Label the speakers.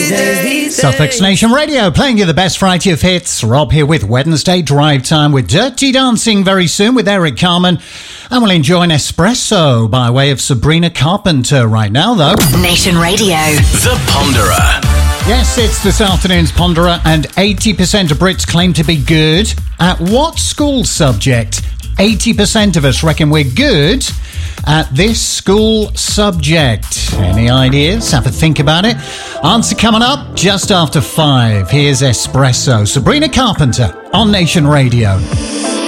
Speaker 1: Suffolk's Nation Radio, playing you the best variety of hits. Rob here with Wednesday Drive Time with Dirty Dancing very soon with Eric Carmen. And we'll enjoy an espresso by way of Sabrina Carpenter right now, though.
Speaker 2: Nation Radio.
Speaker 3: The Ponderer.
Speaker 1: Yes, it's this afternoon's Ponderer, and 80% of Brits claim to be good at what school subject? 80% of us reckon we're good at this school subject. Any ideas? Have a think about it. Answer coming up just after 5. Here's Espresso. Sabrina Carpenter on Nation Radio.